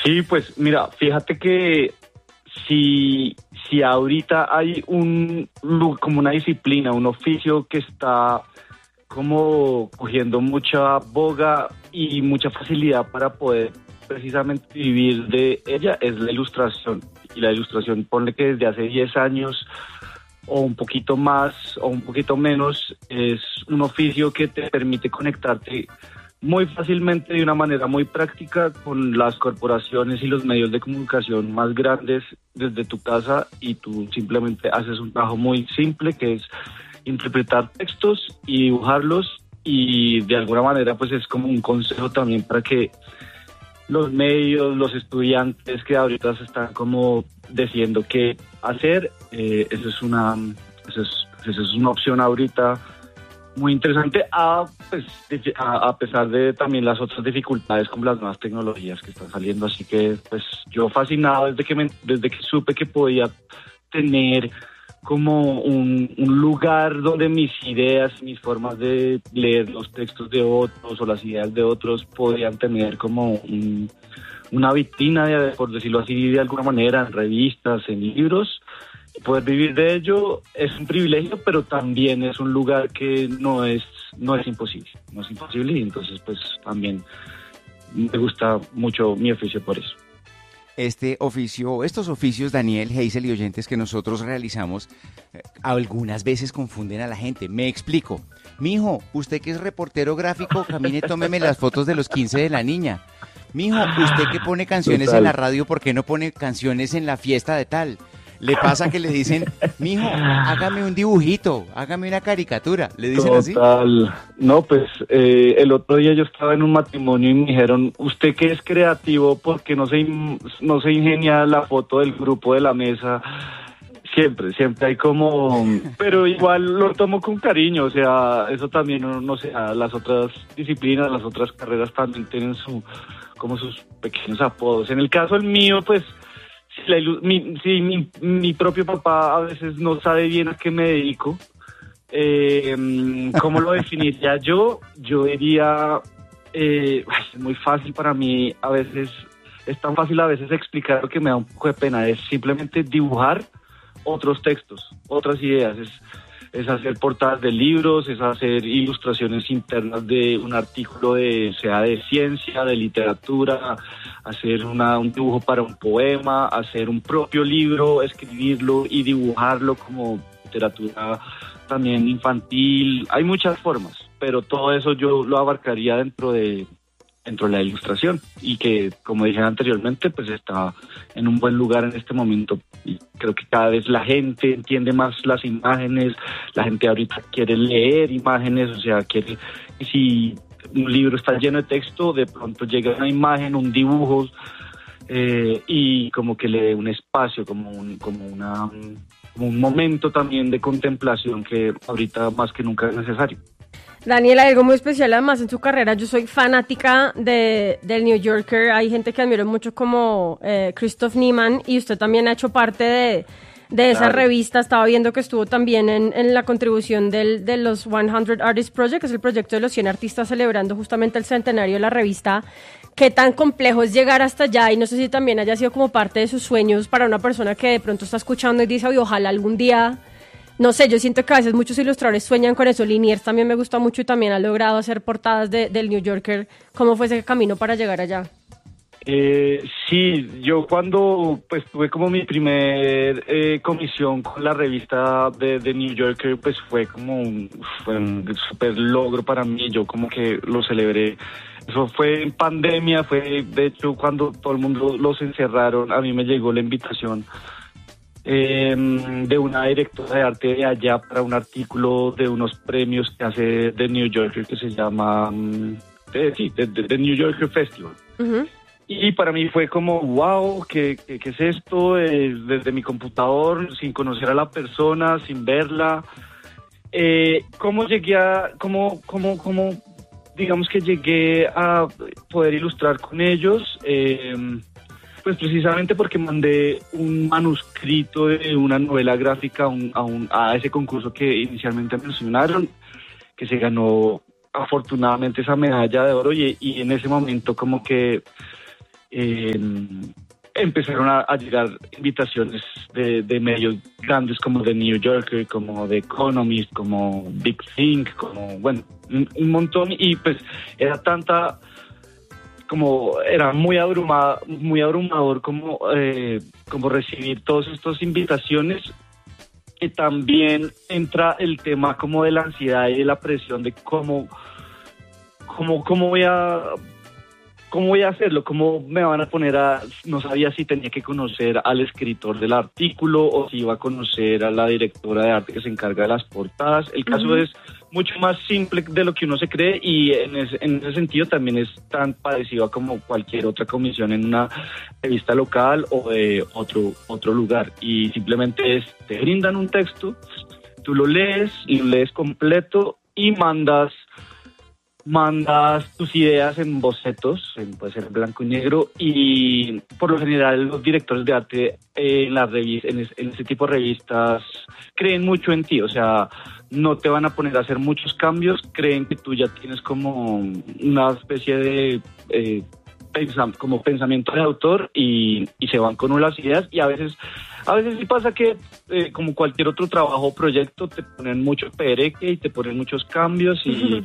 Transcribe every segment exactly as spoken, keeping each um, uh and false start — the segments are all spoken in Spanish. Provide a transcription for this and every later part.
Sí, pues mira, fíjate que si, si ahorita hay un como una disciplina, un oficio que está como cogiendo mucha boga y mucha facilidad para poder precisamente vivir de ella, es la ilustración. Y la ilustración, ponle que desde hace diez años o un poquito más o un poquito menos, es un oficio que te permite conectarte muy fácilmente de una manera muy práctica con las corporaciones y los medios de comunicación más grandes desde tu casa, y tú simplemente haces un trabajo muy simple que es interpretar textos y dibujarlos, y de alguna manera pues es como un consejo también para que los medios, los estudiantes que ahorita se están como decidiendo qué hacer, eh, eso es una eso es, eso es una opción ahorita muy interesante, a, pues, a, a pesar de también las otras dificultades como las nuevas tecnologías que están saliendo. Así que pues yo fascinado desde que me, desde que supe que podía tener como un, un lugar donde mis ideas, mis formas de leer los textos de otros o las ideas de otros podían tener como un, una vitrina, de, por decirlo así, de alguna manera, en revistas, en libros. Poder vivir de ello es un privilegio, pero también es un lugar que no es no es imposible, no es imposible, y entonces pues también me gusta mucho mi oficio por eso. Este oficio, estos oficios, Daniel, Hazel y oyentes, que nosotros realizamos, eh, algunas veces confunden a la gente. Me explico. Mijo, usted que es reportero gráfico, camine, tómeme las fotos de los quince de la niña. Mijo, usted que pone canciones Total. en la radio, ¿por qué no pone canciones en la fiesta de tal? Le pasa que le dicen, mijo, hágame un dibujito, hágame una caricatura. ¿Le dicen Total. así? Total. No, pues eh, el otro día yo estaba en un matrimonio y me dijeron, usted que es creativo, ¿por qué no se, no se ingenia la foto del grupo de la mesa? Siempre, siempre hay como... Pero igual lo tomo con cariño, o sea, eso también, no, no sé, las otras disciplinas, las otras carreras también tienen su como sus pequeños apodos. En el caso el mío, pues... Si, la, mi, si mi, mi propio papá a veces no sabe bien a qué me dedico, eh, ¿cómo lo definiría yo? Yo diría, eh, es muy fácil para mí, a veces, es tan fácil a veces explicar lo que me da un poco de pena, es simplemente dibujar otros textos, otras ideas, es, es hacer portadas de libros, es hacer ilustraciones internas de un artículo, de sea de ciencia, de literatura, hacer una, un dibujo para un poema, hacer un propio libro, escribirlo y dibujarlo como literatura también infantil. Hay muchas formas, pero todo eso yo lo abarcaría dentro de dentro de la ilustración, y que, como dije anteriormente, pues está en un buen lugar en este momento, y creo que cada vez la gente entiende más las imágenes, la gente ahorita quiere leer imágenes, o sea, quiere, si un libro está lleno de texto, de pronto llega una imagen, un dibujo, eh, y como que le dé un espacio, como un, como una, como un momento también de contemplación que ahorita más que nunca es necesario. Daniel, algo muy especial además en su carrera. Yo soy fanática de, del New Yorker. Hay gente que admiro mucho como eh, Christoph Niemann, y usted también ha hecho parte de, de esa claro. revista. Estaba viendo que estuvo también en, en la contribución del, de los cien Artists Project, que es el proyecto de los cien artistas celebrando justamente el centenario de la revista. ¿Qué tan complejo es llegar hasta allá? Y no sé si también haya sido como parte de sus sueños para una persona que de pronto está escuchando y dice, oye, ojalá algún día... No sé, yo siento que a veces muchos ilustradores sueñan con eso. Liniers también me gusta mucho y también ha logrado hacer portadas de, del New Yorker. ¿Cómo fue ese camino para llegar allá? Eh, sí, yo cuando pues tuve como mi primer eh, comisión con la revista de, de New Yorker, pues fue como un, fue un super logro para mí. Yo como que lo celebré. Eso fue en pandemia, fue de hecho cuando todo el mundo los encerraron, a mí me llegó la invitación Eh, de una directora de arte de allá para un artículo de unos premios que hace The New Yorker, que se llama eh, sí, The, The New Yorker Festival. Uh-huh. Y para mí fue como, wow, ¿qué, qué, qué es esto? Eh, desde mi computador, sin conocer a la persona, sin verla. Eh, ¿Cómo llegué a, cómo, cómo, cómo, digamos que llegué a poder ilustrar con ellos? Eh, Pues precisamente porque mandé un manuscrito de una novela gráfica a, un, a, un, a ese concurso que inicialmente mencionaron, que se ganó afortunadamente esa medalla de oro, y, y en ese momento como que eh, empezaron a, a llegar invitaciones de, de medios grandes como The New Yorker, como The Economist, como Big Think, como, bueno, un, un montón, y pues era tanta, como, era muy abrumada, muy abrumador como, eh, como recibir todas estas invitaciones, que también entra el tema como de la ansiedad y de la presión de cómo, cómo, cómo voy a... ¿Cómo voy a hacerlo? ¿Cómo me van a poner a...? No sabía si tenía que conocer al escritor del artículo o si iba a conocer a la directora de arte que se encarga de las portadas. El caso uh-huh. es mucho más simple de lo que uno se cree y en ese, en ese sentido también es tan parecido a como cualquier otra comisión en una revista local o de otro, otro lugar. Y simplemente es, te brindan un texto, tú lo lees y lo lees completo y mandas... mandas tus ideas en bocetos, en, puede ser blanco y negro, y por lo general los directores de arte eh, en, las revis- en, es- en ese tipo de revistas creen mucho en ti, o sea, no te van a poner a hacer muchos cambios, creen que tú ya tienes como una especie de eh, pensam- como pensamiento de autor y, y se van con las ideas y a veces... A veces sí pasa que, eh, como cualquier otro trabajo o proyecto, te ponen mucho pereque y te ponen muchos cambios y...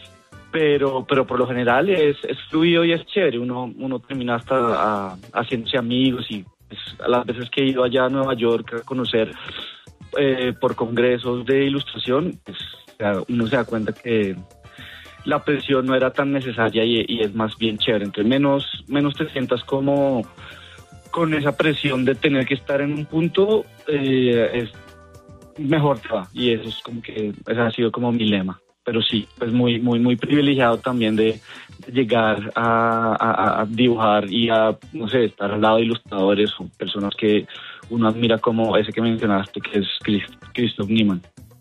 Pero, pero por lo general es, es fluido y es chévere, uno, uno termina hasta a, haciéndose amigos y pues, a las veces que he ido allá a Nueva York a conocer eh, por congresos de ilustración, pues, o sea, uno se da cuenta que la presión no era tan necesaria y, y es más bien chévere, entonces menos, menos te sientas como con esa presión de tener que estar en un punto, eh, es mejor te va, y eso es como que, ese ha sido como mi lema. Pero sí, pues muy muy muy privilegiado también de, de llegar a, a, a dibujar y a, no sé, estar al lado de ilustradores o personas que uno admira como ese que mencionaste, que es Christ- Christoph Niemann.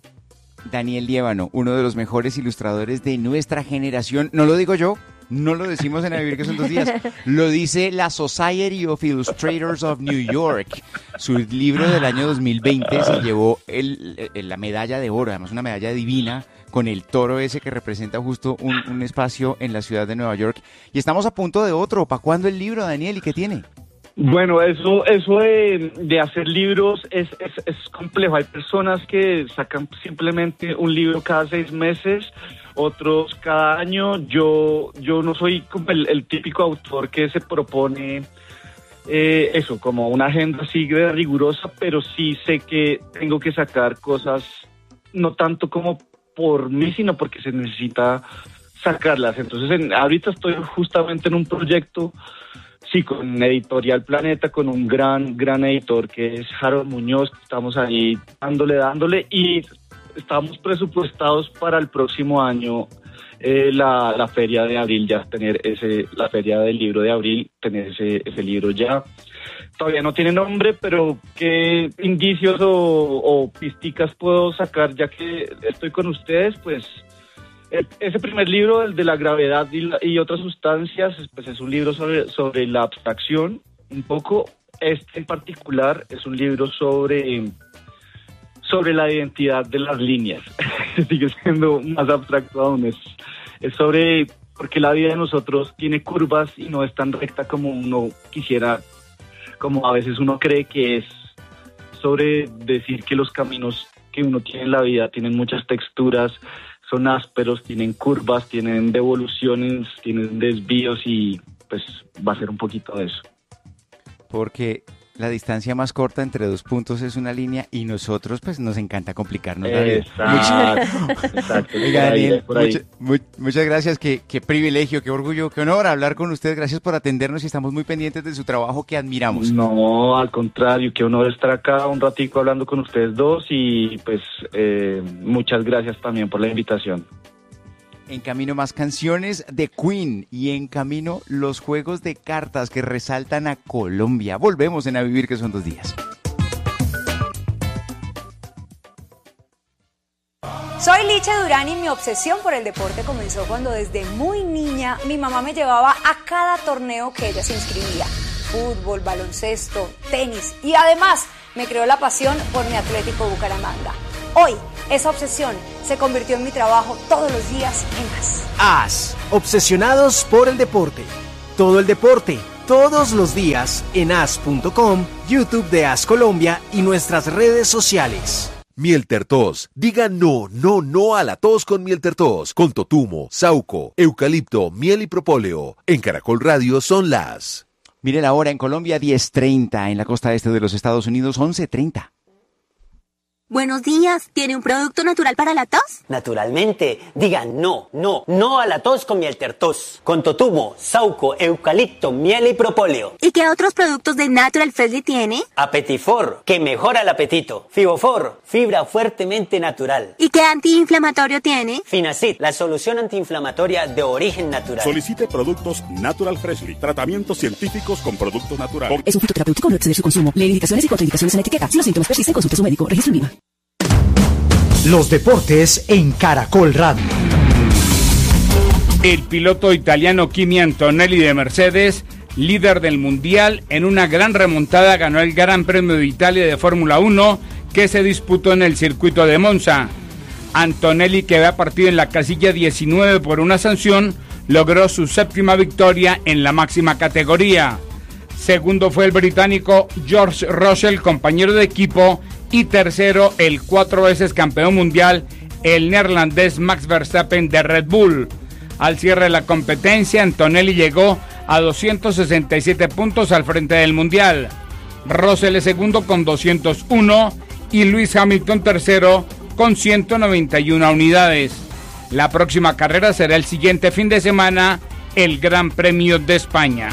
Daniel Liévano, uno de los mejores ilustradores de nuestra generación, no lo digo yo, no lo decimos en A Vivir que son dos días, lo dice la Society of Illustrators of New York. Su libro del año dos mil veinte se llevó el, el, la medalla de oro, además una medalla divina, con el toro ese que representa justo un, un espacio en la ciudad de Nueva York. Y estamos a punto de otro. ¿Para cuándo el libro, Daniel? ¿Y qué tiene? Bueno, eso eso de, de hacer libros es, es, es complejo. Hay personas que sacan simplemente un libro cada seis meses, otros cada año. Yo yo no soy como el, el típico autor que se propone eh, eso, como una agenda así de rigurosa, pero sí sé que tengo que sacar cosas, no tanto como por mí, sino porque se necesita sacarlas. Entonces, en, ahorita estoy justamente en un proyecto, sí, con Editorial Planeta, con un gran, gran editor que es Harold Muñoz. Estamos ahí dándole, dándole, y estamos presupuestados para el próximo año, eh, la, la feria de abril, ya tener ese, la feria del libro de abril, tener ese, ese libro ya. Todavía no tiene nombre, pero ¿qué indicios o, o pisticas puedo sacar ya que estoy con ustedes? Pues el, ese primer libro, el de la gravedad y, la, y otras sustancias, pues es un libro sobre, sobre la abstracción, un poco. Este en particular es un libro sobre, sobre la identidad de las líneas. Sigue siendo más abstracto aún. Es, es sobre por qué la vida de nosotros tiene curvas y no es tan recta como uno quisiera, como a veces uno cree que es, sobre decir que los caminos que uno tiene en la vida tienen muchas texturas, son ásperos, tienen curvas, tienen devoluciones, tienen desvíos, y pues va a ser un poquito de eso. Porque la distancia más corta entre dos puntos es una línea y nosotros pues nos encanta complicarnos la vida. Exacto, exacto. Oiga, Daniel, mucha, mu- muchas gracias, qué, qué privilegio, qué orgullo, qué honor hablar con usted. Gracias por atendernos y estamos muy pendientes de su trabajo que admiramos. No, al contrario, qué honor estar acá un ratico hablando con ustedes dos, y pues eh, muchas gracias también por la invitación. En camino más canciones de Queen y en camino los juegos de cartas que resaltan a Colombia. Volvemos en A Vivir que son dos días. Soy Licha Durán y mi obsesión por el deporte comenzó cuando desde muy niña mi mamá me llevaba a cada torneo que ella se inscribía. Fútbol, baloncesto, tenis, y además me creó la pasión por mi Atlético Bucaramanga. Hoy, esa obsesión se convirtió en mi trabajo todos los días en A S. A S, obsesionados por el deporte. Todo el deporte, todos los días en as punto com, YouTube de As Colombia y nuestras redes sociales. Miel Tertos. Diga no, no, no a la tos con Miel Tertos. Con totumo, sauco, eucalipto, miel y propóleo. En Caracol Radio son las... Mire la hora en Colombia, diez treinta. En la costa este de los Estados Unidos, once treinta. Buenos días, ¿tiene un producto natural para la tos? Naturalmente, diga no, no, no a la tos con Miel Tertos. Con totumo, sauco, eucalipto, miel y propóleo. ¿Y qué otros productos de Natural Freshly tiene? Apetifor, que mejora el apetito. Fibofor, fibra fuertemente natural. ¿Y qué antiinflamatorio tiene? Finacid, la solución antiinflamatoria de origen natural. Solicite productos Natural Freshly, tratamientos científicos con productos naturales. Es un fitoterapéutico, no exceder su consumo. Lee indicaciones y contraindicaciones en la etiqueta. Si los síntomas persisten, consulte a su médico. Registro INVIMA. Los deportes en Caracol Radio. El piloto italiano Kimi Antonelli de Mercedes, líder del Mundial, en una gran remontada ganó el Gran Premio de Italia de Fórmula uno que se disputó en el circuito de Monza. Antonelli, que había partido en la casilla diecinueve por una sanción, logró su séptima victoria en la máxima categoría. Segundo fue el británico George Russell, compañero de equipo, y tercero el cuatro veces campeón mundial, el neerlandés Max Verstappen de Red Bull. Al cierre de la competencia, Antonelli llegó a doscientos sesenta y siete puntos al frente del mundial. Russell es segundo con doscientos uno y Lewis Hamilton tercero con ciento noventa y una unidades. La próxima carrera será el siguiente fin de semana, el Gran Premio de España.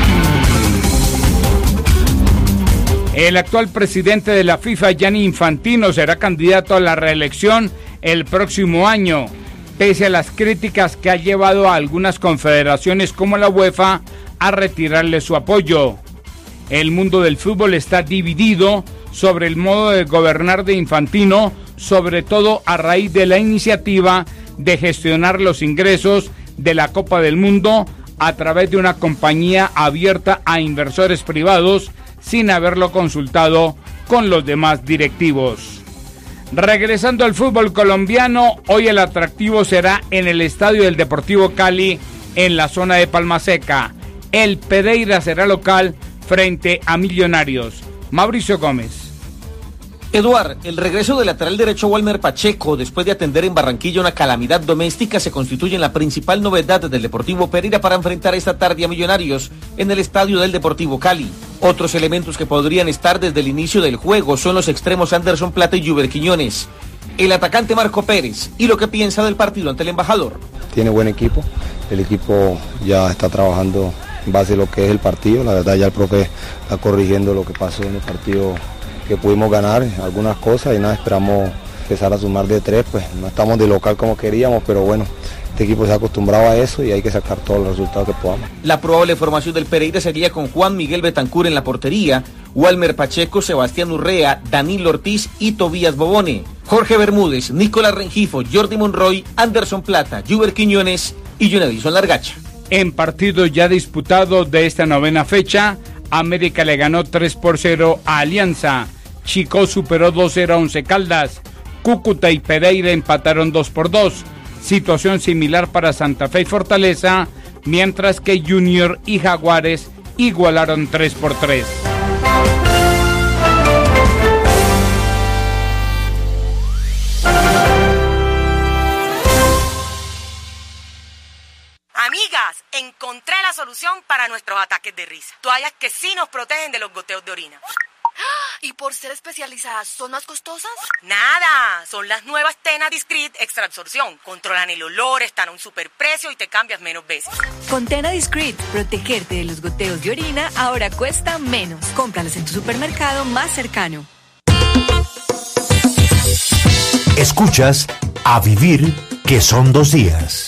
El actual presidente de la FIFA, Gianni Infantino, será candidato a la reelección el próximo año, pese a las críticas que ha llevado a algunas confederaciones como la UEFA a retirarle su apoyo. El mundo del fútbol está dividido sobre el modo de gobernar de Infantino, sobre todo a raíz de la iniciativa de gestionar los ingresos de la Copa del Mundo a través de una compañía abierta a inversores privados, sin haberlo consultado con los demás directivos. Regresando al fútbol colombiano, hoy el atractivo será en el estadio del Deportivo Cali, en la zona de Palma Seca. El Pereira será local frente a Millonarios. Mauricio Gómez. Eduard, el regreso del lateral derecho Walmer Pacheco, después de atender en Barranquilla una calamidad doméstica, se constituye en la principal novedad del Deportivo Pereira para enfrentar esta tarde a Millonarios en el estadio del Deportivo Cali. Otros elementos que podrían estar desde el inicio del juego son los extremos Anderson Plata y Juber Quiñones, el atacante Marco Pérez y lo que piensa del partido ante el embajador. Tiene buen equipo, el equipo ya está trabajando en base a lo que es el partido, la verdad ya el profe está corrigiendo lo que pasó en el partido que pudimos ganar, algunas cosas y nada, esperamos empezar a sumar de tres, pues no estamos de local como queríamos, pero bueno, este equipo se ha acostumbrado a eso y hay que sacar todos los resultados que podamos. La probable formación del Pereira sería con Juan Miguel Betancur en la portería, Walmer Pacheco, Sebastián Urrea, Danilo Ortiz y Tobías Bobone, Jorge Bermúdez, Nicolás Rengifo, Jordi Monroy, Anderson Plata, Juber Quiñones y Jonadison Largacha. En partido ya disputado de esta novena fecha, América le ganó tres por cero a Alianza, Chico superó dos cero a Once Caldas, Cúcuta y Pereira empataron dos por dos, situación similar para Santa Fe y Fortaleza, mientras que Junior y Jaguares igualaron tres por tres. Amigas, encontré la solución para nuestros ataques de risa. Toallas que sí nos protegen de los goteos de orina. ¿Y por ser especializadas son más costosas? Nada, son las nuevas Tena Discreet Extra Absorción. Controlan el olor, están a un superprecio y te cambias menos veces. Con Tena Discreet, protegerte de los goteos de orina ahora cuesta menos. Cómpralas en tu supermercado más cercano. Escuchas A Vivir, que son dos días.